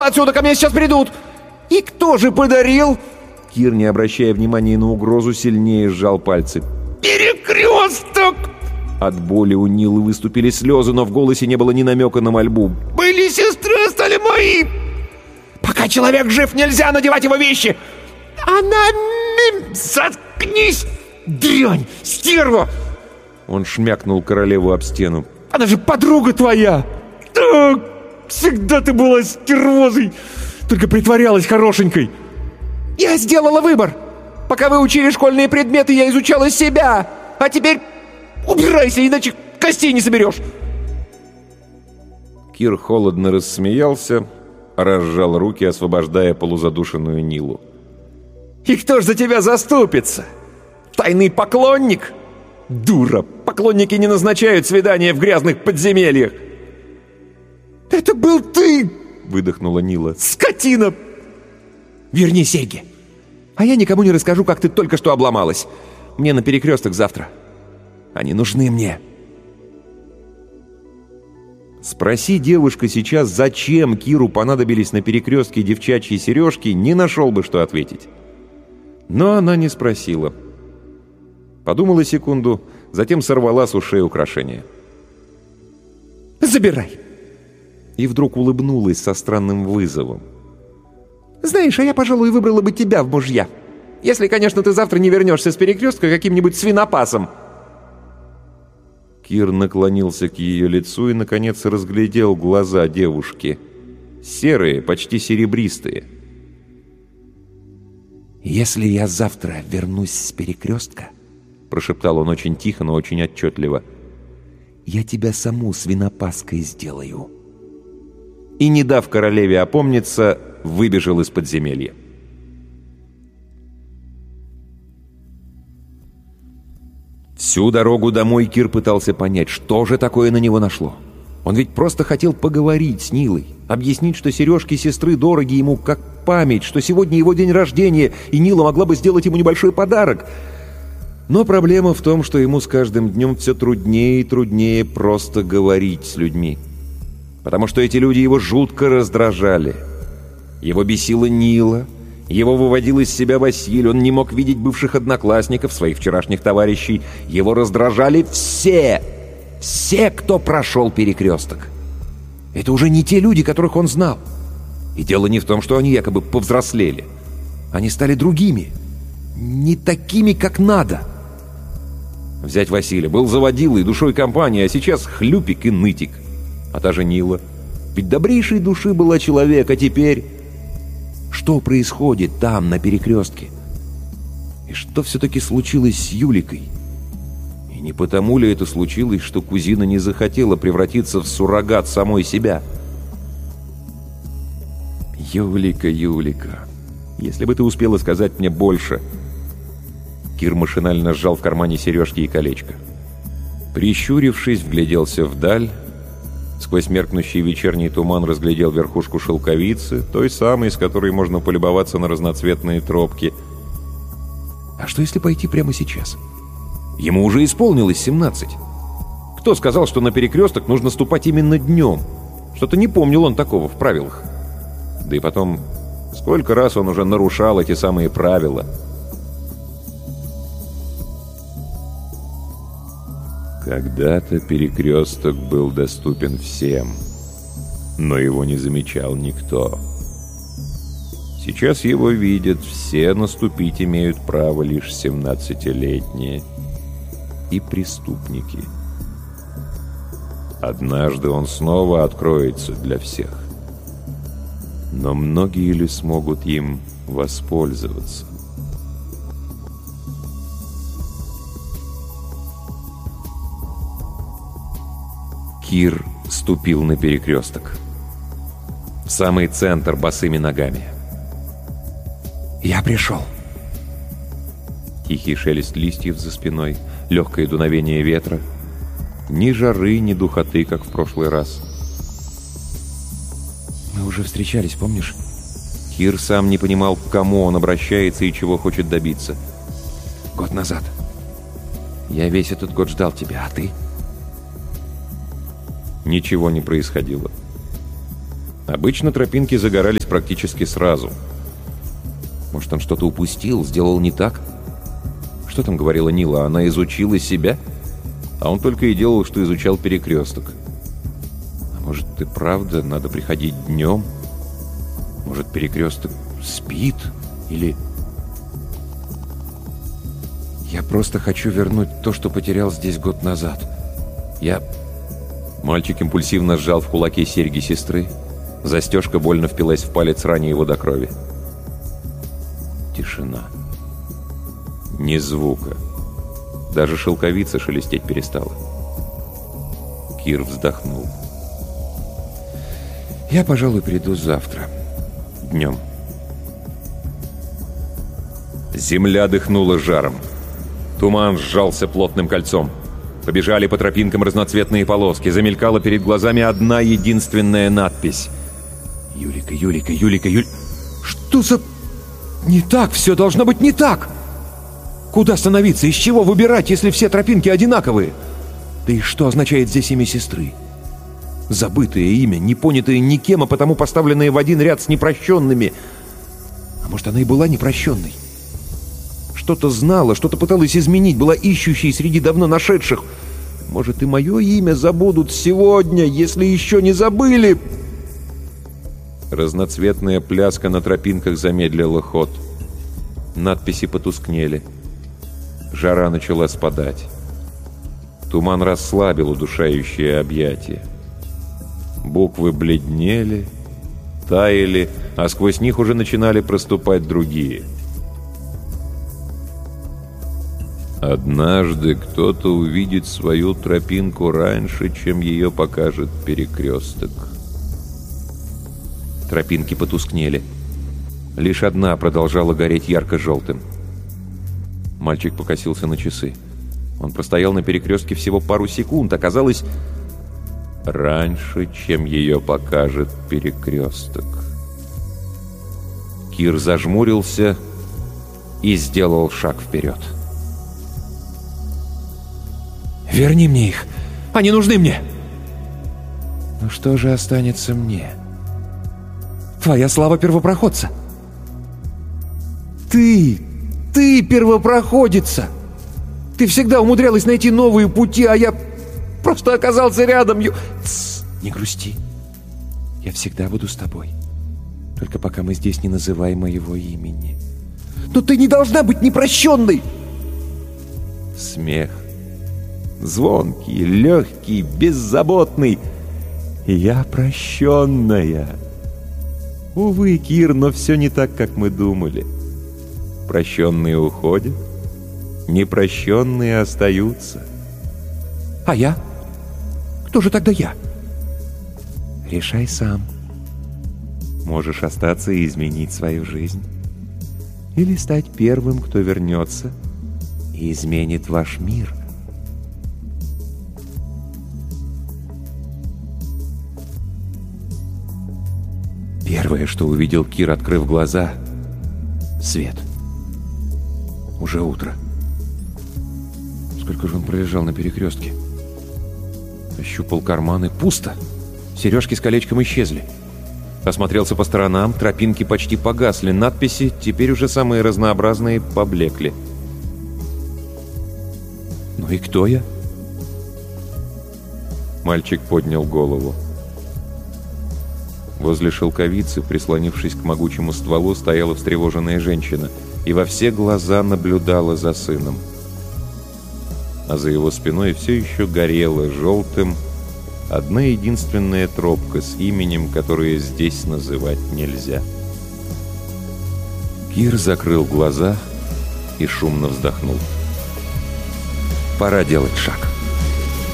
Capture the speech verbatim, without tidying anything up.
отсюда, ко мне сейчас придут! И кто же подарил?» Кир, не обращая внимания на угрозу, сильнее сжал пальцы. «Перекресток!» От боли у Нилы выступили слезы, но в голосе не было ни намека на мольбу. «Были сестры, стали мои! Пока человек жив, нельзя надевать его вещи! Она... Заткнись, дрянь, стерва!» Он шмякнул королеву об стену. «Она же подруга твоя! Так, всегда ты была стервозой, только притворялась хорошенькой! Я сделала выбор! Пока вы учили школьные предметы, я изучала себя! А теперь убирайся, иначе костей не соберешь!» Кир холодно рассмеялся, разжал руки, освобождая полузадушенную Нилу. «И кто ж за тебя заступится? Тайный поклонник? Дура! Поклонники не назначают свидания в грязных подземельях!» «Это был ты!» — выдохнула Нила. «Скотина! Верни серьги, а я никому не расскажу, как ты только что обломалась. Мне на перекресток завтра. Они нужны мне». Спроси девушка сейчас, зачем Киру понадобились на перекрестке девчачьи сережки, не нашел бы, что ответить. Но она не спросила. Подумала секунду, затем сорвала с ушей украшения. «Забирай!» И вдруг улыбнулась со странным вызовом. «Знаешь, а я, пожалуй, выбрала бы тебя в мужья. Если, конечно, ты завтра не вернешься с перекрестка каким-нибудь свинопасом». Кир наклонился к ее лицу и, наконец, разглядел глаза девушки. Серые, почти серебристые. «Если я завтра вернусь с перекрестка, — прошептал он очень тихо, но очень отчетливо, — я тебя саму свинопаской сделаю». И, не дав королеве опомниться, выбежал из подземелья. Всю дорогу домой Кир пытался понять, что же такое на него нашло. Он ведь просто хотел поговорить с Нилой, объяснить, что сережки сестры дороги ему как память, что сегодня его день рождения, и Нила могла бы сделать ему небольшой подарок. Но проблема в том, что ему с каждым днем все труднее и труднее просто говорить с людьми. Потому что эти люди его жутко раздражали. Его бесила Нила, его выводил из себя Василий, он не мог видеть бывших одноклассников, своих вчерашних товарищей. Его раздражали все, все, кто прошел перекресток. Это уже не те люди, которых он знал. И дело не в том, что они якобы повзрослели. Они стали другими, не такими, как надо. Взять Василия, был заводилой, душой компании, а сейчас хлюпик и нытик. А та же Нила, ведь добрейшей души была человек, а теперь... Что происходит там, на перекрестке? И что все-таки случилось с Юликой? И не потому ли это случилось, что кузина не захотела превратиться в суррогат самой себя? Юлика, Юлика, если бы ты успела сказать мне больше. Кир машинально сжал в кармане сережки и колечко. Прищурившись, вгляделся вдаль. Сквозь меркнущий вечерний туман разглядел верхушку шелковицы, той самой, с которой можно полюбоваться на разноцветные тропки. А что, если пойти прямо сейчас? Ему уже исполнилось семнадцать. Кто сказал, что на перекресток нужно ступать именно днем? Что-то не помнил он такого в правилах. Да и потом, сколько раз он уже нарушал эти самые правила. Когда-то перекресток был доступен всем, но его не замечал никто. Сейчас его видят все, наступить имеют право лишь семнадцатилетние и преступники. Однажды он снова откроется для всех. Но многие ли смогут им воспользоваться? Кир ступил на перекресток. В самый центр босыми ногами. «Я пришел!» Тихий шелест листьев за спиной, легкое дуновение ветра. Ни жары, ни духоты, как в прошлый раз. «Мы уже встречались, помнишь?» Кир сам не понимал, к кому он обращается и чего хочет добиться. «Год назад. Я весь этот год ждал тебя, а ты?» Ничего не происходило. Обычно тропинки загорались практически сразу. Может, он что-то упустил, сделал не так? Что там говорила Нила? Она изучила себя? А он только и делал, что изучал перекресток. А может, и правда надо приходить днем? Может, перекресток спит? Или... Я просто хочу вернуть то, что потерял здесь год назад. Я... Мальчик импульсивно сжал в кулаке серьги сестры. Застежка больно впилась в палец, раня его до крови. Тишина. Ни звука. Даже шелковица шелестеть перестала. Кир вздохнул. «Я, пожалуй, приду завтра. Днем». Земля дыхнула жаром. Туман сжался плотным кольцом. Побежали по тропинкам разноцветные полоски. Замелькала перед глазами одна единственная надпись. «Юлика, Юлика, Юлика, Юль...» «Что за... Не так, все должно быть не так! Куда становиться, из чего выбирать, если все тропинки одинаковые? Да и что означает здесь имя сестры? Забытое имя, не понятое никем, а потому поставленное в один ряд с непрощенными. А может, она и была непрощенной? Что-то знала, что-то пыталась изменить, была ищущей среди давно нашедших. Может, и мое имя забудут сегодня, если еще не забыли?» Разноцветная пляска на тропинках замедлила ход. Надписи потускнели. Жара начала спадать. Туман расслабил удушающее объятие. Буквы бледнели, таяли, а сквозь них уже начинали проступать другие. Однажды кто-то увидит свою тропинку раньше, чем ее покажет перекресток. Тропинки потускнели. Лишь одна продолжала гореть ярко-желтым. Мальчик покосился на часы. Он простоял на перекрестке всего пару секунд. Оказалось, раньше, чем ее покажет перекресток. Кир зажмурился и сделал шаг вперед. «Верни мне их! Они нужны мне!» «Ну что же останется мне?» «Твоя слава первопроходца!» «Ты! Ты первопроходица! Ты всегда умудрялась найти новые пути, а я просто оказался рядом!» Ю... «Тссс! Не грусти! Я всегда буду с тобой. Только пока мы здесь не называй моего имени». «Но ты не должна быть непрощенной!» Смех. Звонкий, легкий, беззаботный. «Я прощенная!» Увы, Кир, но все не так, как мы думали. Прощенные уходят, непрощенные остаются. А я? Кто же тогда я? Решай сам. Можешь остаться и изменить свою жизнь. Или стать первым, кто вернется и изменит ваш мир. Первое, что увидел Кир, открыв глаза — свет. Уже утро. Сколько же он пролежал на перекрестке? Ощупал карманы. Пусто. Сережки с колечком исчезли. Осмотрелся по сторонам. Тропинки почти погасли. Надписи, теперь уже самые разнообразные, поблекли. Ну и кто я? Мальчик поднял голову. Возле шелковицы, прислонившись к могучему стволу, стояла встревоженная женщина и во все глаза наблюдала за сыном. А за его спиной все еще горела желтым одна единственная тропка с именем, которое здесь называть нельзя. Кир закрыл глаза и шумно вздохнул. Пора делать шаг.